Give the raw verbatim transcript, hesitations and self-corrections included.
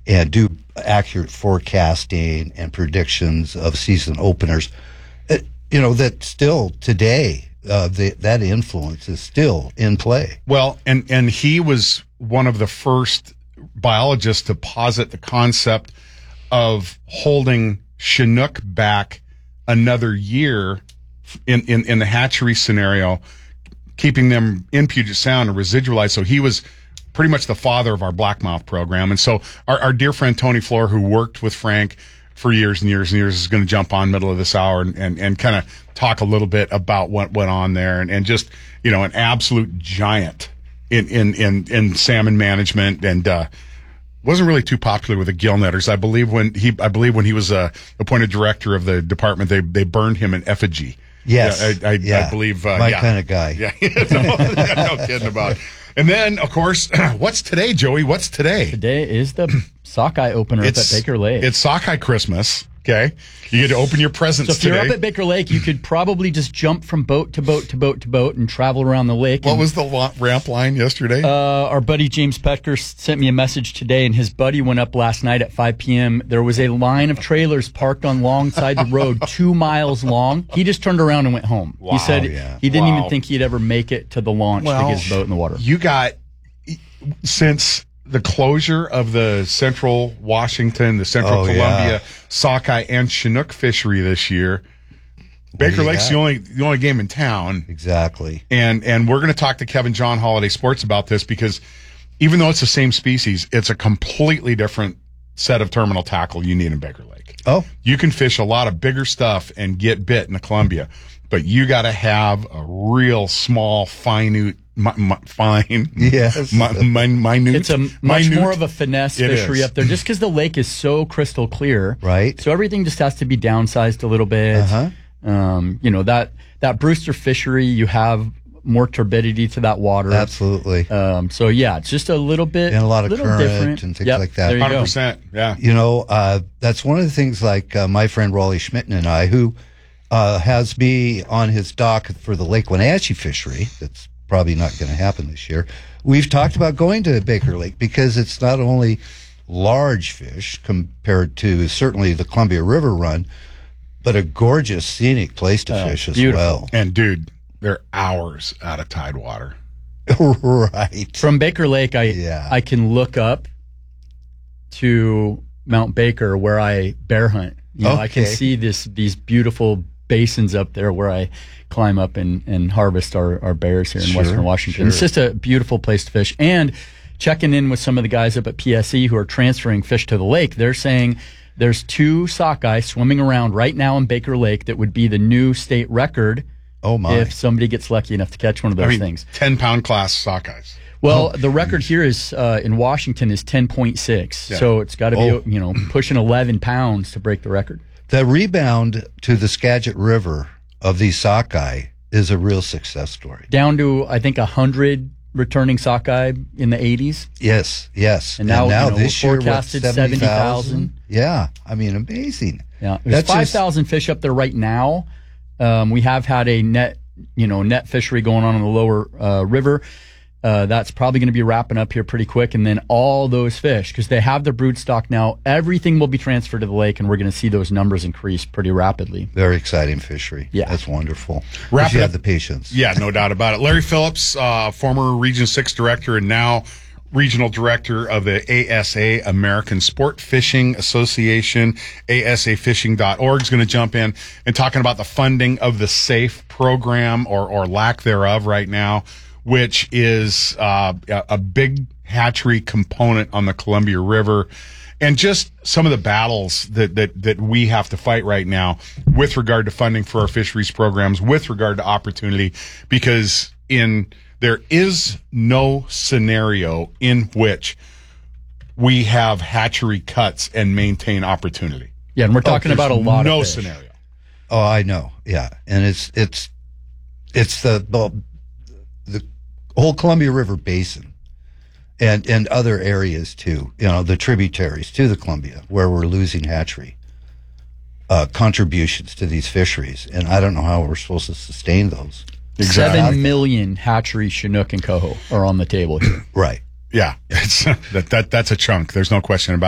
and do accurate forecasting and predictions of season openers. It, you know, that still today, uh, the, that influence is still in play. Well, and, and he was one of the first biologists to posit the concept of holding Chinook back another year in, in, in the hatchery scenario, keeping them in Puget Sound and residualized. So he was pretty much the father of our blackmouth program. And so our, our dear friend Tony Floor, who worked with Frank for years and years and years, is going to jump on middle of this hour and, and, and kind of talk a little bit about what went on there, and, and just, you know, an absolute giant in, in, in, in salmon management, and, uh, wasn't really too popular with the gill netters. I believe when he, I believe when he was, uh, appointed director of the department, they, they burned him in effigy. Yes. Yeah, I, I, yeah. I believe, uh, my yeah. kind of guy. Yeah. no, no kidding about it. And then, of course, what's today, Joey? What's today? Today is the sockeye opener up at Baker Lake. It's sockeye Christmas. Okay, you get to open your presents So if today. you're up at Baker Lake, you could probably just jump from boat to boat to boat to boat and travel around the lake. What and, was the lo- ramp line yesterday? Uh, our buddy James Petker sent me a message today, and his buddy went up last night at five p.m. There was a line of trailers parked on alongside the road, two miles long. He just turned around and went home. Wow, he said yeah. he didn't Wow. even think he'd ever make it to the launch Well, to get his boat in the water. You got, since the closure of the Central Washington, the Central Oh, Columbia yeah. sockeye and Chinook fishery this year, Baker do you Lake's got? the only the only game in town. Exactly. And and we're going to talk to Kevin John Holiday Sports about this, because even though it's the same species, it's a completely different set of terminal tackle you need in Baker Lake. Oh, You can fish a lot of bigger stuff and get bit in the Columbia, but you got to have a real small, finute, mi- mi- fine, Yes. mi- mi- minute. It's a much minute. more of a finesse It fishery is. up there, just because the lake is so crystal clear. right. So everything just has to be downsized a little bit. Uh-huh. Um, you know, that, that Brewster fishery, you have more turbidity to that water. Absolutely. Um, so yeah, it's just a little bit, And a lot of little current different. and things Yep, like that. There you one hundred go. percent. Yeah. You know, uh, that's one of the things, like uh, my friend Raleigh Schmitten and I, who uh, has me on his dock for the Lake Wenatchee fishery. That's probably not going to happen this year. We've talked about going to Baker Lake because it's not only large fish compared to certainly the Columbia River run, but a gorgeous scenic place to Oh, fish as beautiful. well. And dude, they're hours out of tidewater. Right. From Baker Lake, I Yeah. I can look up to Mount Baker where I bear hunt. You know, I can Okay. see this these beautiful basins up there where I climb up and, and harvest our, our bears here in Sure, Western Washington. sure. It's just a beautiful place to fish. And checking in with some of the guys up at P S E who are transferring fish to the lake, they're saying there's two sockeye swimming around right now in Baker Lake that would be the new state record Oh, my. if somebody gets lucky enough to catch one of those I mean, things. ten pound class sockeyes. Well, the record here is uh, in Washington is ten point six, Yeah. so it's got to Oh. be you know pushing eleven pounds to break the record. The rebound to the Skagit River of these sockeye is a real success story. Down to I think a hundred returning sockeye in the eighties, Yes, yes. and now, you know, this we're year, what, forecasted seventy seventy thousand? thousand. Yeah, I mean, amazing. Yeah, there's That's five just- thousand fish up there right now. Um, we have had a net you know net fishery going on in the lower uh, river. Uh, that's probably going to be wrapping up here pretty quick, and then all those fish, because they have their brood stock now, everything will be transferred to the lake, and we're going to see those numbers increase pretty rapidly. Very exciting fishery. Yeah. That's wonderful. Wrap if you it have up. the patience. Yeah, no doubt about it. Larry Phillips, uh, former Region six director and now regional director of the A S A, American Sport Fishing Association, A S A fishing dot org, is going to jump in and talking about the funding of the SAFE program, or, or lack thereof right now, which is uh, a, a big hatchery component on the Columbia River. And just some of the battles that, that, that we have to fight right now with regard to funding for our fisheries programs, with regard to opportunity, because in there is no scenario in which we have hatchery cuts and maintain opportunity. Yeah, and we're talking about a There's lot no of fish. scenario. Oh, I know. Yeah, and it's it's it's the the, the whole Columbia River Basin, and and other areas too. You know, the tributaries to the Columbia where we're losing hatchery uh, contributions to these fisheries, and I don't know how we're supposed to sustain those. Exactly. Seven million hatchery Chinook and coho are on the table here. Right. Yeah, it's, that, that, that's a chunk. There's no question about it.